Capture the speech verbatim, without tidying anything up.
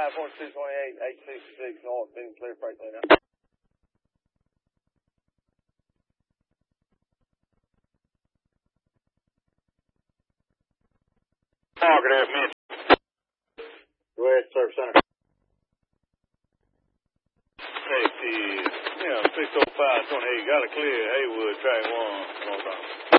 four two twenty-eight, eight sixty-six north, being clear freight lane out. Market F, Mitch. Go ahead, service center. Safety, yeah, six oh five twenty-eight, got to clear Haywood, track one, northbound.